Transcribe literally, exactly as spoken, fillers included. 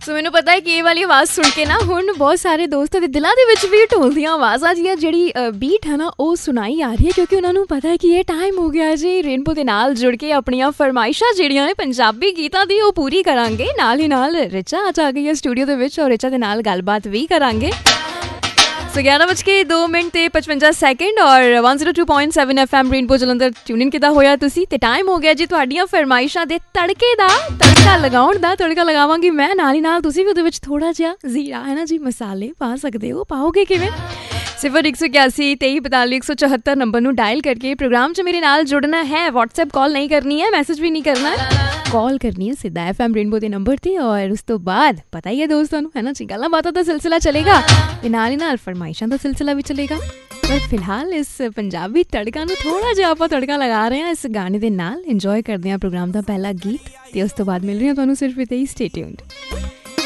ਸੋ ਮੈਨੂੰ ਪਤਾ ਹੈ ਕਿ ਇਹ ਵਾਲੀ ਆਵਾਜ਼ ਸੁਣ ਕੇ ਨਾ ਹੁਣ ਬਹੁਤ ਸਾਰੇ ਦੋਸਤਾਂ ਦੇ ਦਿਲਾਂ ਦੇ ਵਿੱਚ ਵੀ ਢੋਲਦੀਆਂ ਆਵਾਜ਼ਾਂ ਜੀ ਜਿਹੜੀ ਬੀਟ ਹੈ ਨਾ ਉਹ ਸੁਣਾਈ ਆ ਰਹੀ ਹੈ, ਕਿਉਂਕਿ ਉਹਨਾਂ ਨੂੰ ਪਤਾ ਹੈ ਕਿ ਇਹ ਟਾਈਮ ਹੋ ਗਿਆ ਜੀ ਰੇਨਬੋ ਦੇ ਨਾਲ ਜੁੜ ਕੇ ਆਪਣੀਆਂ ਫਰਮਾਇਸ਼ਾਂ ਜਿਹੜੀਆਂ ਨੇ ਪੰਜਾਬੀ ਗੀਤਾਂ ਦੀ ਉਹ ਪੂਰੀ ਕਰਾਂਗੇ। ਨਾਲ ਹੀ ਨਾਲ ਰਿਚਾ ਅੱਜ ਆ ਗਈ ਹੈ ਸਟੂਡੀਓ ਦੇ ਵਿੱਚ ਔਰ ਰਿਚਾ ਦੇ ਨਾਲ ਗੱਲਬਾਤ ਵੀ ਕਰਾਂਗੇ। ਸੋ ਗਿਆਰਾਂ ਵੱਜ ਕੇ ਦੋ ਮਿੰਟ ਤੇ ਪਚਵੰਜਾ ਸੈਕਿੰਡ ਔਰ ਇੱਕ ਸੌ ਦੋ ਪੁਆਇੰਟ ਸੱਤ F M rainbow Jalandhar tune ਇਨ ਕਿੱਦਾਂ ਹੋਇਆ ਤੁਸੀਂ, ਤੇ ਟਾਈਮ ਹੋ ਗਿਆ ਜੀ ਤੁਹਾਡੀਆਂ ਫਰਮਾਇਸ਼ਾਂ ਦੇ ਤੜਕੇ ਦਾ, ਤੜਕਾ ਲਗਾਉਣ ਦਾ। ਤੜਕਾ ਲਗਾਵਾਂਗੀ ਮੈਂ, ਨਾਲ ਹੀ ਨਾਲ ਤੁਸੀਂ ਵੀ ਉਹਦੇ ਵਿੱਚ ਥੋੜਾ ਜਿਹਾ ਜ਼ੀਰਾ ਹੈ ਨਾ ਜੀ ਮਸਾਲੇ ਪਾ ਸਕਦੇ ਹੋ। ਪਾਓਗੇ ਕਿਵੇਂ? ਸਿਫਰ ਇੱਕ ਸੌ ਇਕਿਆਸੀ ਤੇਈ ਬਤਾਲੀ ਇੱਕ ਸੌ ਚੌਹੱਤਰ ਨੰਬਰ ਨੂੰ ਡਾਇਲ ਕਰਕੇ ਪ੍ਰੋਗਰਾਮ 'ਚ ਮੇਰੇ ਨਾਲ ਜੁੜਨਾ ਹੈ। ਵਟਸਐਪ ਕਾਲ ਨਹੀਂ ਕਰਨੀ ਹੈ, ਮੈਸੇਜ ਵੀ ਨਹੀਂ ਕਰਨਾ, ਕਾਲ ਕਰਨੀ ਹੈ ਸਿੱਧਾ ਐਫ ਐਮ ਰੇਨਬੋ ਦੇ ਨੰਬਰ 'ਤੇ। ਔਰ ਉਸ ਤੋਂ ਬਾਅਦ ਪਤਾ ਹੀ ਹੈ ਦੋਸਤਾਂ ਨੂੰ ਹੈ ਨਾ ਜੀ, ਗੱਲਾਂ ਬਾਤਾਂ ਦਾ ਸਿਲਸਿਲਾ ਚਲੇਗਾ ਤੇ ਨਾਲ ਹੀ ਨਾਲ ਫਰਮਾਇਸ਼ਾਂ ਦਾ ਸਿਲਸਿਲਾ ਵੀ ਚਲੇਗਾ। ਪਰ ਫਿਲਹਾਲ ਇਸ ਪੰਜਾਬੀ ਤੜਕਾ ਨੂੰ ਥੋੜ੍ਹਾ ਜਿਹਾ ਆਪਾਂ ਤੜਕਾ ਲਗਾ ਰਹੇ ਹਾਂ ਇਸ ਗਾਣੇ ਦੇ ਨਾਲ। ਇੰਜੋਏ ਕਰਦੇ ਹਾਂ ਪ੍ਰੋਗਰਾਮ ਦਾ ਪਹਿਲਾ ਗੀਤ ਤੇ ਉਸ ਤੋਂ ਬਾਅਦ ਮਿਲ ਰਹੀ ਹਾਂ ਤੁਹਾਨੂੰ ਸਿਰਫ ਇੱਥੇ ਹੀ। Stay tuned.